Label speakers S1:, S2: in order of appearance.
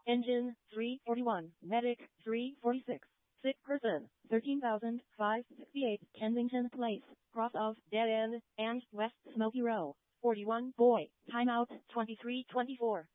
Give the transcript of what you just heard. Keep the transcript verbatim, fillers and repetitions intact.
S1: Engine, three forty-one. Medic, three forty-six. Sick person, thirteen thousand five hundred sixty-eight. Kensington Place, cross of Dead End, and West Smoky Row. forty-one. Boy, timeout, twenty-three twenty-four.